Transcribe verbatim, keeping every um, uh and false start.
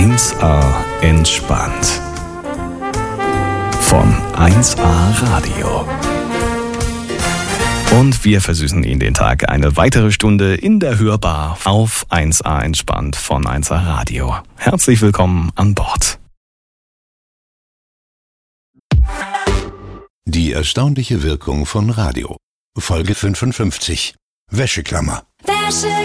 eins a entspannt. Von eins a Radio. Und wir versüßen Ihnen den Tag eine weitere Stunde in der Hörbar auf eins a entspannt von eins a Radio. Herzlich willkommen an Bord. Die erstaunliche Wirkung von Radio. Folge fünfundfünfzig. Wäscheklammer. Wäscheklammer.